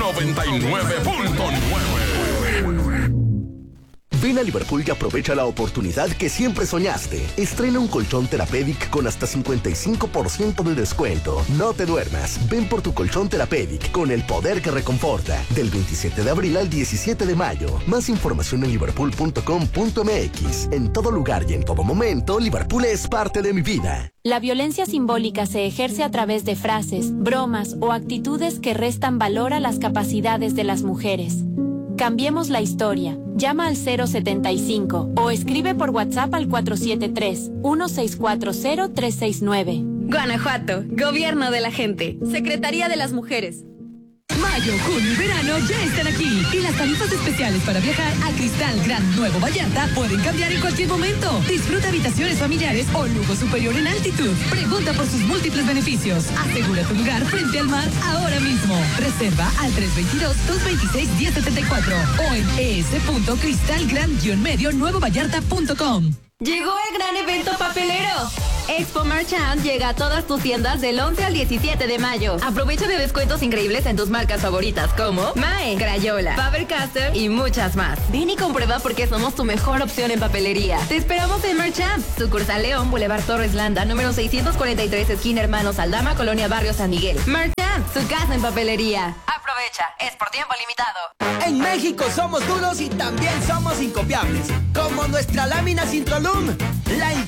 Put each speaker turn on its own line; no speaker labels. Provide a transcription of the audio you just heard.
99.9.
Ven a Liverpool y aprovecha la oportunidad que siempre soñaste. Estrena un colchón Therapeutic con hasta 55% de descuento. No te duermas. Ven por tu colchón Therapeutic con el poder que reconforta. Del 27 de abril al 17 de mayo. Más información en liverpool.com.mx. En todo lugar y en todo momento, Liverpool es parte de mi vida.
La violencia simbólica se ejerce a través de frases, bromas o actitudes que restan valor a las capacidades de las mujeres. Cambiemos la historia. Llama al 075 o escribe por WhatsApp al 473-1640-369.
Guanajuato, Gobierno de la Gente, Secretaría de las Mujeres.
Mayo, junio y verano ya están aquí y las tarifas especiales para viajar a Cristal Gran Nuevo Vallarta pueden cambiar en cualquier momento. Disfruta habitaciones familiares o lujo superior en altitud. Pregunta por sus múltiples beneficios. Asegura tu lugar frente al mar ahora mismo. Reserva al 322-226-1074 o en es.cristalgran-nuevovallarta.com.
Llegó el gran evento papelero. Expo Marchand llega a todas tus tiendas del 11 al 17 de mayo. Aprovecha de descuentos increíbles en tus marcas favoritas como Mae, Crayola, Faber-Castell y muchas más. Ven y comprueba por qué somos tu mejor opción en papelería. Te esperamos en Marchand, sucursal León, Boulevard Torres Landa, número 643, esquina Hermanos Aldama, Colonia Barrio San Miguel. Marchand, su casa en papelería. Aprovecha, es por tiempo limitado.
En México somos duros y también somos incopiables, como nuestra lámina Sintrolum. La